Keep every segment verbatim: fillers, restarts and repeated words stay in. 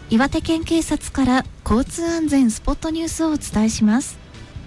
岩手県警察から交通安全スポットニュースをお伝えします。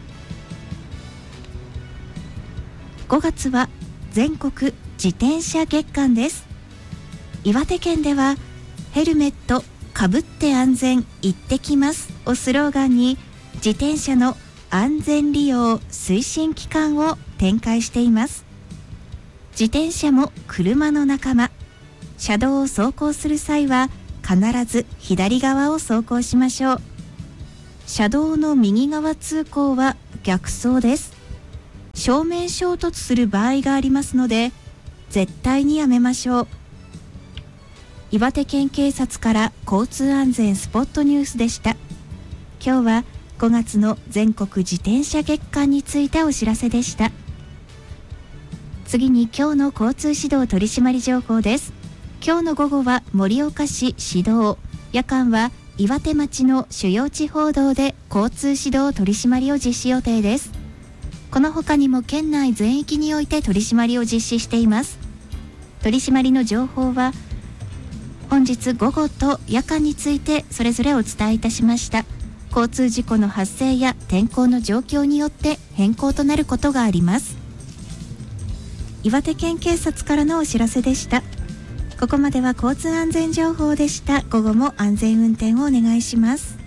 ごがつは全国自転車月間です。岩手県ではヘルメットかぶって安全行ってきますをスローガンに自転車の安全利用推進機関を展開しています。自転車も車の仲間、車道を走行する際は必ず左側を走行しましょう。車道の右側通行は逆走です。正面衝突する場合がありますので絶対にやめましょう。岩手県警察から交通安全スポットニュースでした。今日はごがつの全国自転車月間についてお知らせでした。次に今日の交通指導取締情報です。今日の午後は盛岡市指導、夜間は岩手町の主要地方道で交通指導取締りを実施予定です。この他にも県内全域において取り締まりを実施しています。取り締まりの情報は本日午後と夜間についてそれぞれお伝えいたしました。交通事故の発生や天候の状況によって変更となることがあります。岩手県警察からのお知らせでした。ここまでは交通安全情報でした。午後も安全運転をお願いします。